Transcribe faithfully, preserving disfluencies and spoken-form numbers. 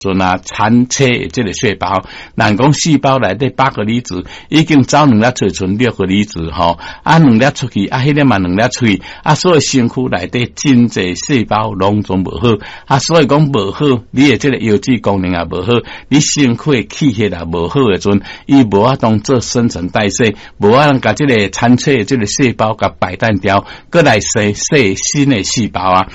阵啊，产车的这个细胞，人讲细胞内底八个粒子，已经走两粒出剩六个粒子吼，啊两粒出去，啊迄粒嘛两粒出去，啊所以身躯内底真侪细胞拢总无好，啊所以讲无好，你的这个腰子功能也无好，你身躯的气血也无好的阵，伊无法当做新陈代谢，无法当甲这个产车的这个细胞甲摆弹掉，过来生生新的细胞啊。